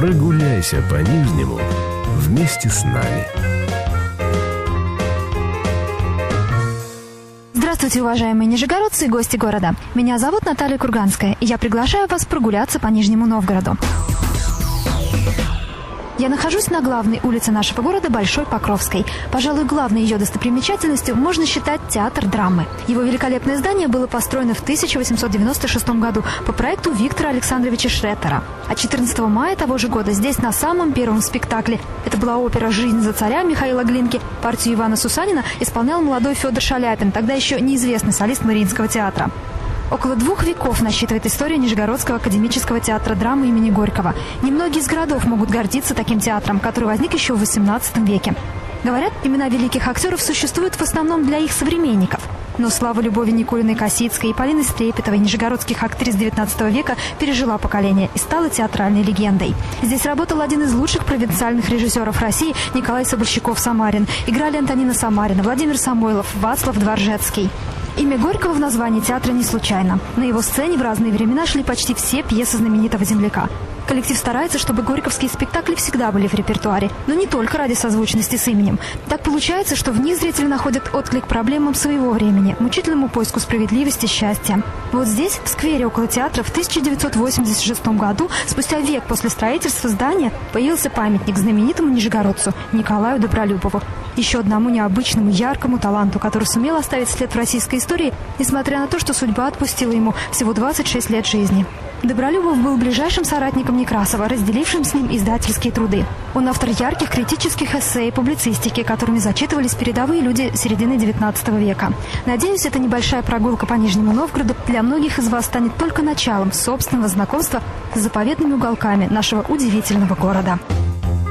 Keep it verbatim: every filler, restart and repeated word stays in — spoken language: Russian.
Прогуляйся по Нижнему вместе с нами. Здравствуйте, уважаемые нижегородцы и гости города. Меня зовут Наталья Курганская, и я приглашаю вас прогуляться по Нижнему Новгороду. Я нахожусь на главной улице нашего города, Большой Покровской. Пожалуй, главной ее достопримечательностью можно считать театр драмы. Его великолепное здание было построено в тысяча восемьсот девяносто шестом году по проекту Виктора Александровича Шреттера. А четырнадцатого мая того же года здесь на самом первом спектакле, это была опера «Жизнь за царя» Михаила Глинки, партию Ивана Сусанина исполнял молодой Федор Шаляпин, тогда еще неизвестный солист Мариинского театра. Около двух веков насчитывает история Нижегородского академического театра драмы имени Горького. Немногие из городов могут гордиться таким театром, который возник еще в восемнадцатом веке. Говорят, имена великих актеров существуют в основном для их современников. Но слава Любови Никулиной-Косицкой и Полины Стрепетовой, нижегородских актрис девятнадцатого века, пережила поколение и стала театральной легендой. Здесь работал один из лучших провинциальных режиссеров России Николай Собольщиков-Самарин. Играли Антонина Самарина, Владимир Самойлов, Вацлав Дворжецкий. Имя Горького в названии театра не случайно. На его сцене в разные времена шли почти все пьесы знаменитого земляка. Коллектив старается, чтобы горьковские спектакли всегда были в репертуаре, но не только ради созвучности с именем. Так получается, что в них зрители находят отклик проблемам своего времени, мучительному поиску справедливости, счастья. Вот здесь, в сквере около театра, в тысяча девятьсот восемьдесят шестом году, спустя век после строительства здания, появился памятник знаменитому нижегородцу Николаю Добролюбову. Еще одному необычному, яркому таланту, который сумел оставить след в российской истории, несмотря на то, что судьба отпустила ему всего двадцать шесть лет жизни. Добролюбов был ближайшим соратником Некрасова, разделившим с ним издательские труды. Он автор ярких критических эссе и публицистики, которыми зачитывались передовые люди середины девятнадцатого века. Надеюсь, эта небольшая прогулка по Нижнему Новгороду для многих из вас станет только началом собственного знакомства с заповедными уголками нашего удивительного города.